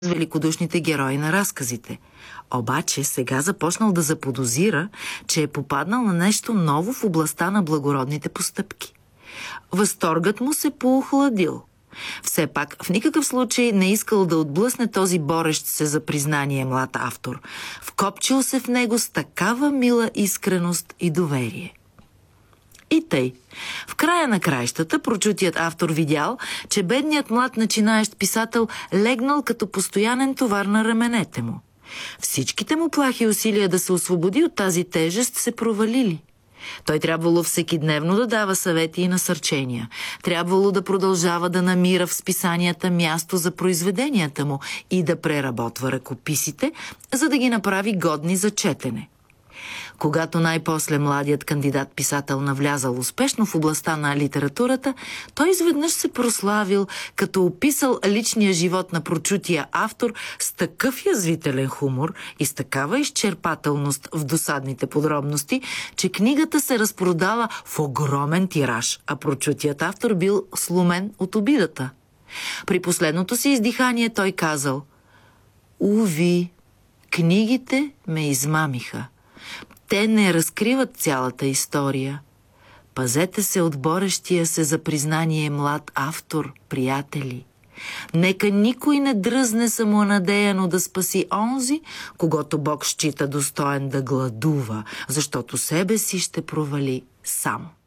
великодушните герои на разказите. Обаче сега започнал да заподозира, че е попаднал на нещо ново в областта на благородните постъпки. Възторгът му се поохладил. Все пак в никакъв случай не искал да отблъсне този борещ се за признание млад автор. Вкопчил се в него с такава мила искреност и доверие. И тъй. В края на краищата прочутият автор видял, че бедният млад начинаещ писател легнал като постоянен товар на раменете му. Всичките му плахи усилия да се освободи от тази тежест се провалили. Той трябвало всекидневно да дава съвети и насърчения. Трябвало да продължава да намира в списанията място за произведенията му и да преработва ръкописите, за да ги направи годни за четене. Когато най-после младият кандидат-писател навлязал успешно в областта на литературата, той изведнъж се прославил, като описал личния живот на прочутия автор с такъв язвителен хумор и с такава изчерпателност в досадните подробности, че книгата се разпродала в огромен тираж, а прочутият автор бил сломен от обидата. При последното си издихание той казал: „Уви, книгите ме измамиха. Те не разкриват цялата история. Пазете се от борещия се за признание млад автор, приятели. Нека никой не дръзне самонадеяно да спаси онзи, когато Бог счита достоен да гладува, защото себе си ще провали сам.“